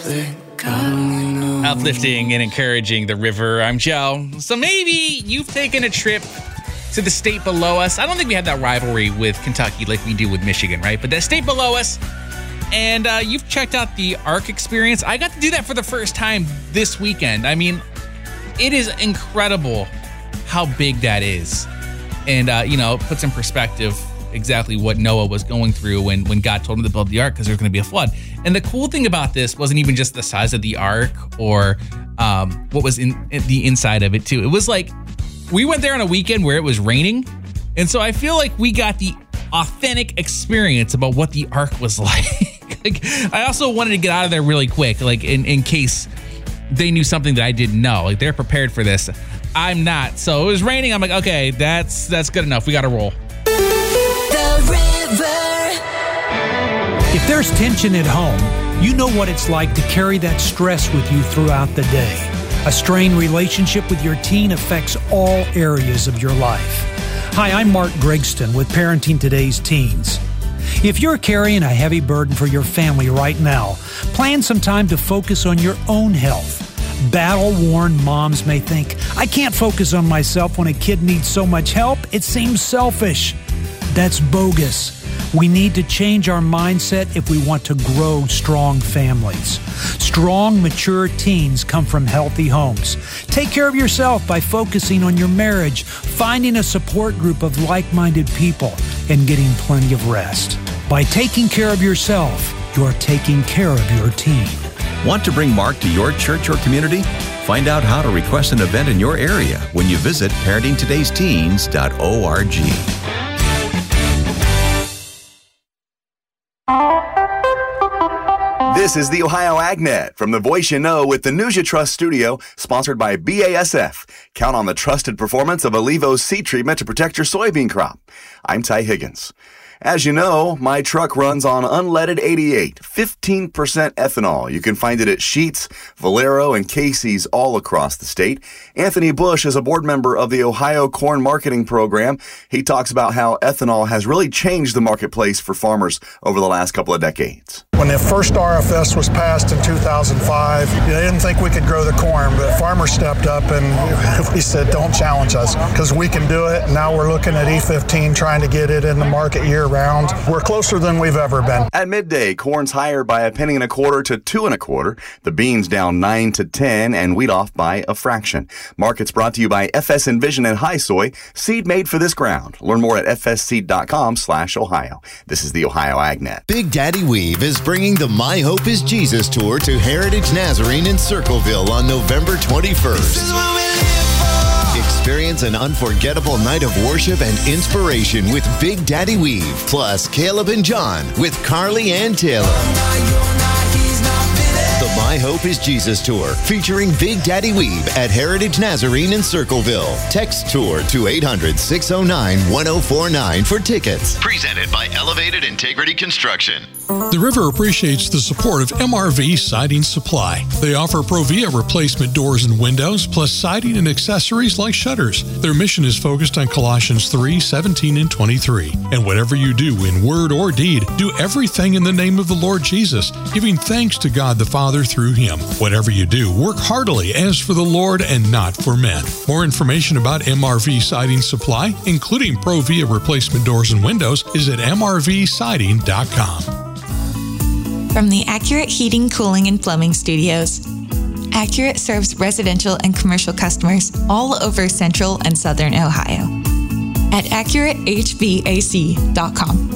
Uplifting and encouraging the river. I'm Joe. So maybe you've taken a trip to the state below us. I don't think we have that rivalry with Kentucky like we do with Michigan, right? But that state below us, and you've checked out the ARC experience. I got to do that for the first time this weekend. I mean, it is incredible how big that is. And, it puts in perspective exactly what Noah was going through when God told him to build the ark because there's going to be a flood. And the cool thing about this wasn't even just the size of the ark or what was in the inside of it too. It was like we went there on a weekend where it was raining. And so I feel like we got the authentic experience about what the ark was like. I also wanted to get out of there really quick, like in case they knew something that I didn't know. Like they're prepared for this. I'm not. So it was raining. I'm like, okay, that's good enough. We got to roll. If there's tension at home, you know what it's like to carry that stress with you throughout the day. A strained relationship with your teen affects all areas of your life. Hi, I'm Mark Gregston with Parenting Today's Teens. If you're carrying a heavy burden for your family right now, plan some time to focus on your own health. Battle-worn moms may think, I can't focus on myself when a kid needs so much help. It seems selfish. That's bogus. We need to change our mindset if we want to grow strong families. Strong, mature teens come from healthy homes. Take care of yourself by focusing on your marriage, finding a support group of like-minded people, and getting plenty of rest. By taking care of yourself, you're taking care of your teen. Want to bring Mark to your church or community? Find out how to request an event in your area when you visit parentingtodaysteens.org. This is the Ohio AgNet from the voice you know with the News You Trust studio, sponsored by BASF. Count on the trusted performance of Alevos seed treatment to protect your soybean crop. I'm Ty Higgins. As you know, my truck runs on unleaded 88, 15% ethanol. You can find it at Sheetz, Valero, and Casey's all across the state. Anthony Bush is a board member of the Ohio Corn Marketing Program. He talks about how ethanol has really changed the marketplace for farmers over the last couple of decades. When the first RFS was passed in 2005, they didn't think we could grow the corn, but farmers stepped up and we said, don't challenge us because we can do it. Now we're looking at E15, trying to get it in the market year round. We're closer than we've ever been. At midday, corn's higher by a penny and a quarter to 2 1/4. The beans down 9 to 10 and wheat off by a fraction. Markets brought to you by FS Envision and High Soy, seed made for this ground. Learn more at fsseed.com/Ohio. This is the Ohio AgNet. Big Daddy Weave is bringing the My Hope is Jesus tour to Heritage Nazarene in Circleville on November 21st. Experience an unforgettable night of worship and inspiration with Big Daddy Weave, plus Caleb and John with Carly and Taylor. The My Hope is Jesus Tour, featuring Big Daddy Weave at Heritage Nazarene in Circleville. Text tour to 800-609-1049 for tickets. Presented by Elevated Integrity Construction. The River appreciates the support of MRV Siding Supply. They offer Provia replacement doors and windows, plus siding and accessories like shutters. Their mission is focused on Colossians 3:17 and 23. And whatever you do in word or deed, do everything in the name of the Lord Jesus, giving thanks to God the Father through Him. Whatever you do, work heartily as for the Lord and not for men. More information about MRV Siding Supply, including Provia replacement doors and windows, is at mrvsiding.com. From the Accurate Heating, Cooling, and Plumbing Studios, Accurate serves residential and commercial customers all over central and southern Ohio. At AccurateHVAC.com.